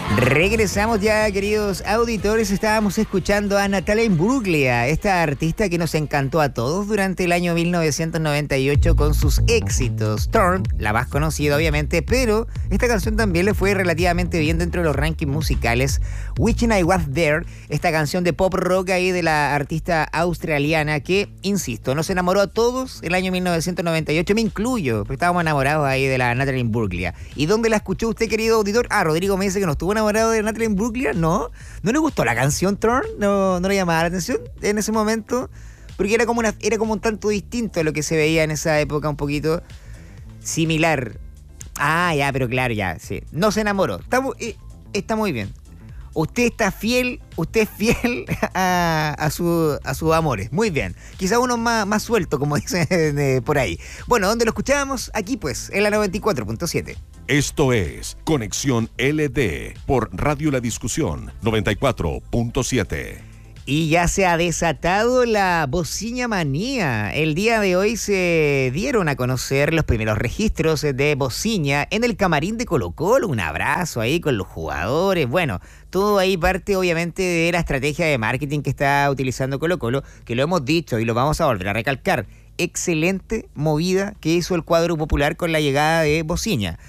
Regresamos ya, queridos auditores. Estábamos escuchando a Natalia Imbruglia, esta artista que nos encantó a todos durante el año 1998 con sus éxitos. Turn, la más conocida obviamente, pero esta canción también le fue relativamente bien dentro de los rankings musicales. Wishing I Was There, esta canción de pop rock ahí de la artista australiana que, insisto, nos enamoró a todos el año 1998, me incluyo, porque estábamos enamorados ahí de la Natalia Imbruglia. ¿Y dónde la escuchó usted, querido auditor? Rodrigo me dice que no estuvo enamorado de Natalie Imbruglia. No le gustó la canción Turn, no le llamaba la atención en ese momento, porque era como un tanto distinto a lo que se veía en esa época, un poquito similar. Ya, pero claro, ya, sí. No se enamoró. Está muy bien. Usted es fiel a sus amores. Muy bien. Quizá uno más suelto, como dicen por ahí. Bueno, ¿dónde lo escuchábamos? Aquí pues, en la 94.7. Esto es Conexión LD por Radio La Discusión 94.7. Y ya se ha desatado la bociña manía. El día de hoy se dieron a conocer los primeros registros de bociña en el camarín de Colo-Colo. Un abrazo ahí con los jugadores. Bueno, todo ahí parte obviamente de la estrategia de marketing que está utilizando Colo-Colo, que lo hemos dicho y lo vamos a volver a recalcar. Excelente movida que hizo el cuadro popular con la llegada de bociña.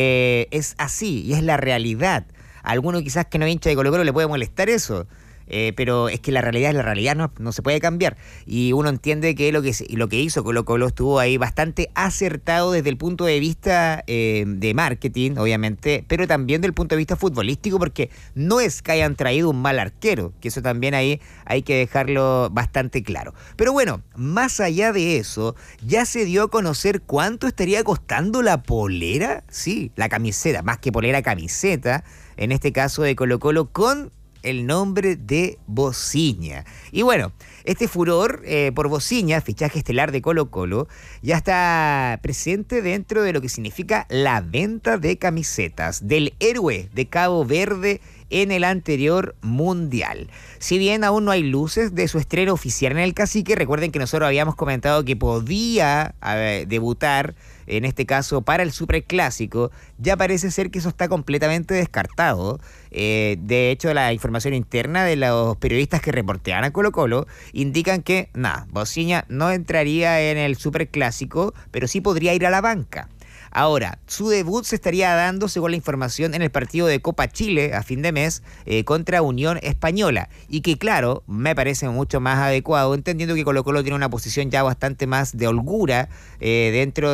Es así y es la realidad. A alguno quizás que no hincha de Colo-Colo le puede molestar eso. Pero es que la realidad es la realidad, no se puede cambiar. Y uno entiende que lo que hizo Colo-Colo estuvo ahí bastante acertado desde el punto de vista de marketing, obviamente, pero también desde el punto de vista futbolístico, porque no es que hayan traído un mal arquero, que eso también ahí hay que dejarlo bastante claro. Pero bueno, más allá de eso, ya se dio a conocer cuánto estaría costando la polera, sí, la camiseta, más que polera, camiseta, en este caso de Colo-Colo, con el nombre de Bociña. Y bueno, este furor por Bociña, fichaje estelar de Colo-Colo, ya está presente dentro de lo que significa la venta de camisetas del héroe de Cabo Verde en el anterior mundial. Si bien aún no hay luces de su estreno oficial en el Cacique, recuerden que nosotros habíamos comentado que podía debutar, en este caso para el Superclásico. Ya parece ser que eso está completamente descartado. De hecho, la información interna de los periodistas que reportean a Colo-Colo indican que, Bociña no entraría en el Superclásico, pero sí podría ir a la banca. Ahora, su debut se estaría dando, según la información, en el partido de Copa Chile a fin de mes contra Unión Española. Y que, claro, me parece mucho más adecuado, entendiendo que Colo-Colo tiene una posición ya bastante más de holgura dentro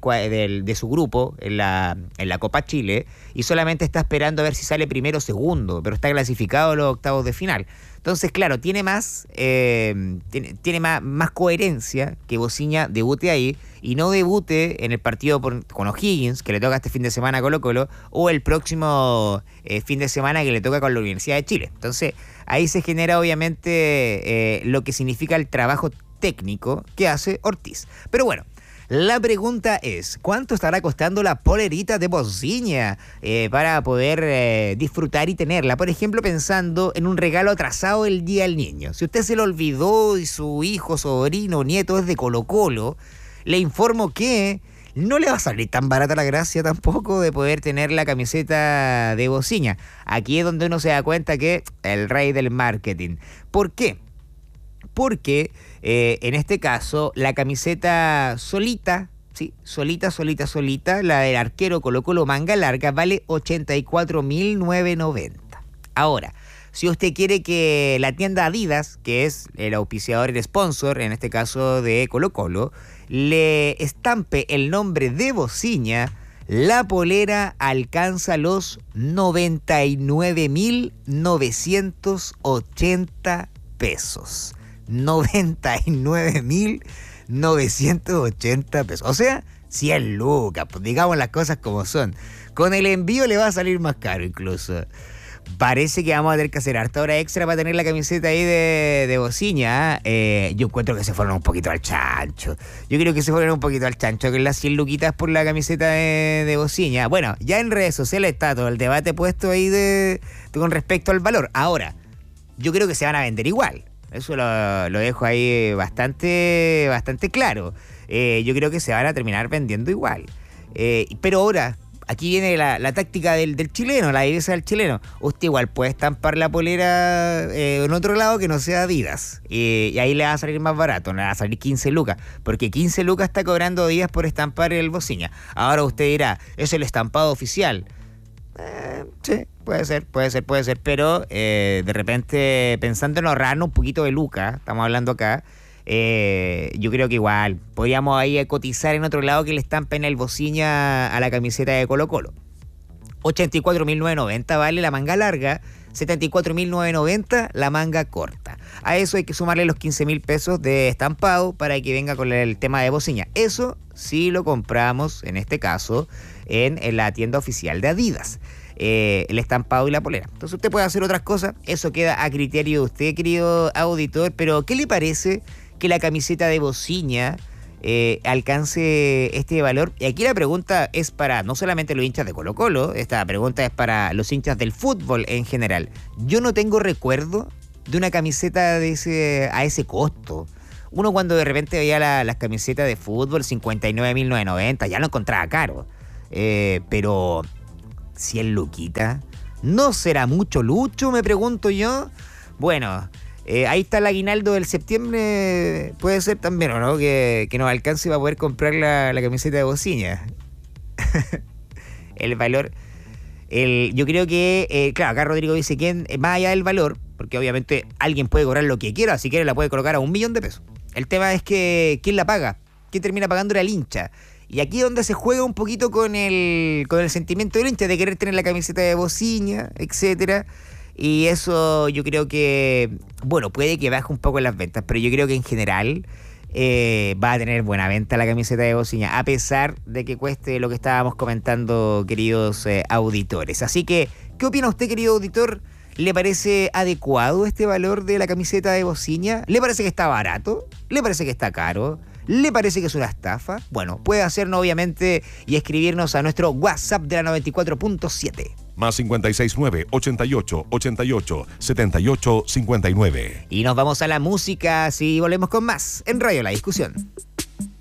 de su grupo en la Copa Chile, y solamente está esperando a ver si sale primero o segundo, pero está clasificado a los octavos de final. Entonces, claro, tiene más coherencia que Bociña debute ahí y no debute en el partido con O'Higgins, que le toca este fin de semana a Colo-Colo, o el próximo fin de semana que le toca con la Universidad de Chile. Entonces, ahí se genera obviamente lo que significa el trabajo técnico que hace Ortiz. Pero bueno, la pregunta es, ¿cuánto estará costando la polerita de Bociña para poder disfrutar y tenerla? Por ejemplo, pensando en un regalo atrasado el Día del Niño. Si usted se lo olvidó y su hijo, sobrino, nieto es de Colo-Colo, le informo que no le va a salir tan barata la gracia tampoco de poder tener la camiseta de Bociña. Aquí es donde uno se da cuenta que el rey del marketing. ¿Por qué? Porque en este caso la camiseta solita, ¿sí? solita, la del arquero Colo-Colo manga larga, vale 84.990. Ahora, si usted quiere que la tienda Adidas, que es el auspiciador, el sponsor, en este caso de Colo-Colo, le estampe el nombre de Bociña, la polera alcanza los 99.980 pesos. 99.980 pesos. O sea, 100 lucas, pues digamos las cosas como son. Con el envío le va a salir más caro incluso. Parece que vamos a tener que hacer harta hora extra para tener la camiseta ahí de Bociña. Yo encuentro que se fueron un poquito al chancho. Yo creo que se fueron un poquito al chancho con las 100 luquitas por la camiseta de Bociña. Bueno, ya en redes sociales está todo el debate puesto ahí con respecto al valor. Ahora, yo creo que se van a vender igual. Eso lo dejo ahí bastante claro. Yo creo que se van a terminar vendiendo igual. Pero ahora, aquí viene la táctica del chileno, la viveza del chileno. Usted igual puede estampar la polera en otro lado que no sea Adidas. Y ahí le va a salir más barato, le va a salir 15 lucas. Porque 15 lucas está cobrando Adidas por estampar el Bociña. Ahora usted dirá, es el estampado oficial. Sí, puede ser. Pero de repente, pensando en ahorrarnos un poquito de lucas, estamos hablando acá, yo creo que igual podríamos ahí cotizar en otro lado que le estampen el Bociña a la camiseta de Colo-Colo. 84.990 vale la manga larga, 74.990 la manga corta. A eso hay que sumarle los 15.000 pesos de estampado para que venga con el tema de Bociña. Eso sí lo compramos, en este caso, en la tienda oficial de Adidas. El estampado y la polera. Entonces usted puede hacer otras cosas, eso queda a criterio de usted, querido auditor, pero ¿qué le parece que la camiseta de Bociña alcance este valor? Y aquí la pregunta es para no solamente los hinchas de Colo-Colo, esta pregunta es para los hinchas del fútbol en general. Yo no tengo recuerdo de una camiseta a ese costo. Uno cuando de repente veía las camisetas de fútbol, 59.990, ya lo encontraba caro. Pero 100 luquitas, ¿no será mucho lucho? Me pregunto yo. Bueno, ahí está el aguinaldo del septiembre, puede ser también, ¿o no? Que nos alcance para poder comprar la camiseta de Bociña. El valor, yo creo que, claro, acá Rodrigo dice que más allá del valor, porque obviamente alguien puede cobrar lo que quiera, si quiere la puede colocar a 1.000.000 de pesos. El tema es que, ¿quién la paga? ¿Quién termina pagando? El hincha. Y aquí es donde se juega un poquito con el sentimiento del hincha de querer tener la camiseta de Bociña, etcétera. Y eso yo creo que, bueno, puede que baje un poco las ventas, pero yo creo que en general va a tener buena venta la camiseta de Bociña, a pesar de que cueste lo que estábamos comentando, queridos auditores. Así que, ¿qué opina usted, querido auditor? ¿Le parece adecuado este valor de la camiseta de Bociña? ¿Le parece que está barato? ¿Le parece que está caro? ¿Le parece que es una estafa? Bueno, puede hacernos obviamente y escribirnos a nuestro WhatsApp de la 94.7. Más 569-88-88-78-59. Y nos vamos a la música, si volvemos con más en Radio La Discusión.